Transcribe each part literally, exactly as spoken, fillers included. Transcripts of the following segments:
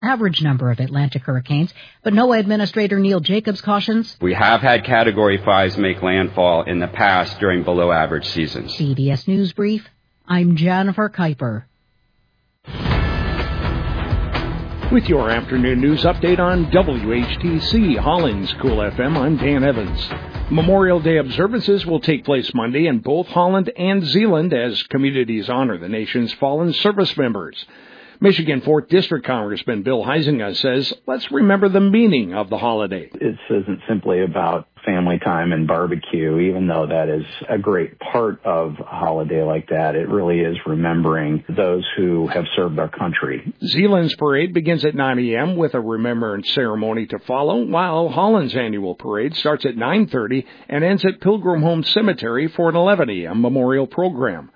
average number of Atlantic hurricanes, but NOAA Administrator Neil Jacobs cautions we have had Category fives make landfall in the past during below-average seasons. C B S News Brief, I'm Jennifer Kuiper. With your afternoon news update on W H T C, Holland's Cool F M, I'm Dan Evans. Memorial Day observances will take place Monday in both Holland and Zeeland as communities honor the nation's fallen service members. Michigan fourth District Congressman Bill Huizenga says, let's remember the meaning of the holiday. It isn't simply about family time and barbecue, even though that is a great part of a holiday like that. It really is remembering those who have served our country. Zeeland's parade begins at nine a.m. with a remembrance ceremony to follow, while Holland's annual parade starts at nine thirty and ends at Pilgrim Home Cemetery for an eleven a.m. memorial program.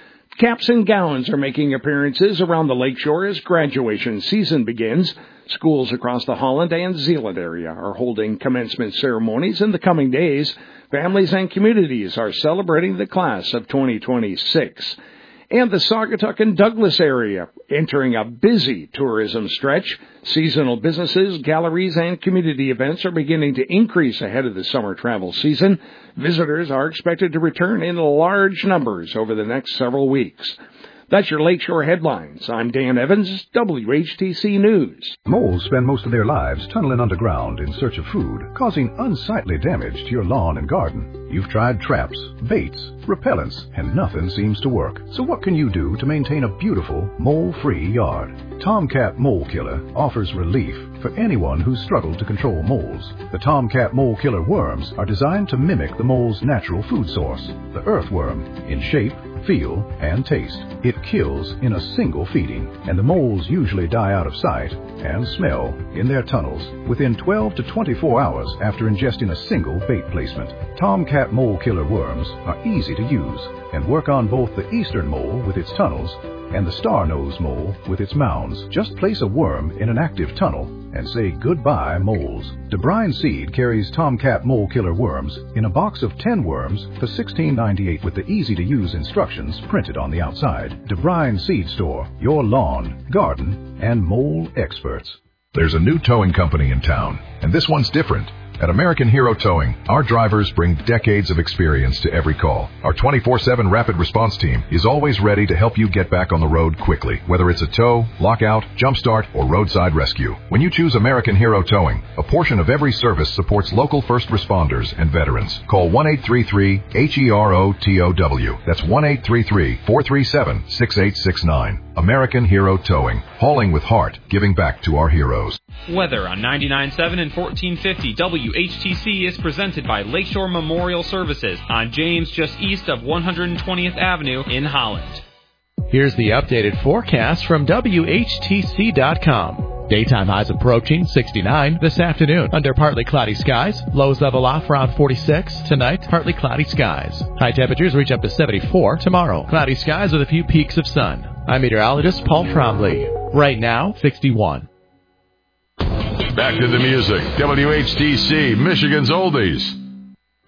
Caps and gowns are making appearances around the lakeshore as graduation season begins. Schools across the Holland and Zeeland area are holding commencement ceremonies in the coming days. Families and communities are celebrating the class of twenty twenty-six. And the Saugatuck and Douglas area entering a busy tourism stretch. Seasonal businesses, galleries, and community events are beginning to increase ahead of the summer travel season. Visitors are expected to return in large numbers over the next several weeks. That's your Lakeshore Headlines. I'm Dan Evans, W H T C News. Moles spend most of their lives tunneling underground in search of food, causing unsightly damage to your lawn and garden. You've tried traps, baits, repellents, and nothing seems to work. So what can you do to maintain a beautiful, mole-free yard? Tomcat Mole Killer offers relief for anyone who's struggled to control moles. The Tomcat Mole Killer worms are designed to mimic the mole's natural food source, the earthworm, in shape, feel, and taste. It kills in a single feeding, and the moles usually die out of sight and smell in their tunnels within twelve to twenty-four hours after ingesting a single bait placement. Tomcat Mole Killer worms are easy to use and work on both the eastern mole with its tunnels and the star-nosed mole with its mounds. Just place a worm in an active tunnel and say goodbye, moles. DeBrine Seed carries Tomcat Mole Killer worms in a box of ten worms for sixteen ninety-eight with the easy-to-use instructions printed on the outside. DeBrine Seed Store, your lawn, garden, and mole experts. There's a new towing company in town, and this one's different. At American Hero Towing, our drivers bring decades of experience to every call. Our twenty-four seven rapid response team is always ready to help you get back on the road quickly, whether it's a tow, lockout, jumpstart, or roadside rescue. When you choose American Hero Towing, a portion of every service supports local first responders and veterans. Call one eight three three H E R O T O W. That's one eight three three, four three seven, six eight six nine. American Hero Towing, hauling with heart, giving back to our heroes. Weather on ninety-nine point seven and fourteen fifty W H T C is presented by Lakeshore Memorial Services on James, just east of one hundred twentieth Avenue in Holland. Here's the updated forecast from W H T C dot com. Daytime highs approaching sixty-nine this afternoon under partly cloudy skies. Lows level off around forty-six. Tonight, partly cloudy skies. High temperatures reach up to seventy-four tomorrow. Cloudy skies with a few peaks of sun. I'm meteorologist Paul Trombley. Right now, sixty-one. Back to the music. W H T C, Michigan's Oldies.